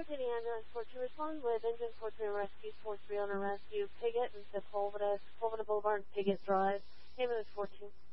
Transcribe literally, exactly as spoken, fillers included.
City Ambulance four two, respond with engine four three on rescue, four three on a rescue, Piggott and Sepulveda, Sepulveda Boulevard, Piggott Drive, ambulance four two.